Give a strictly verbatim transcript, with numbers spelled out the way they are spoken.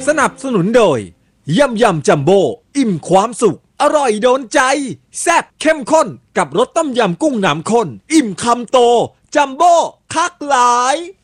นับสนุนโดยยำยำจัมโบ้อิ่มความสุขอร่อยโดนใจแซ่บเข้มข้นกับรสต้มยำกุ้งน้ำข้นอิ่มคำโตจัมโบ้คักหลาย